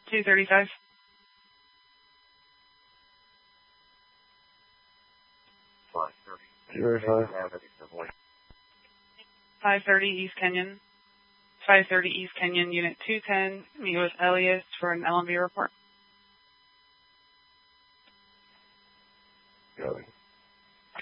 235. 530 East Kenyon. 530 East Kenyon, Unit 210. Meet with Elias for an LMV report.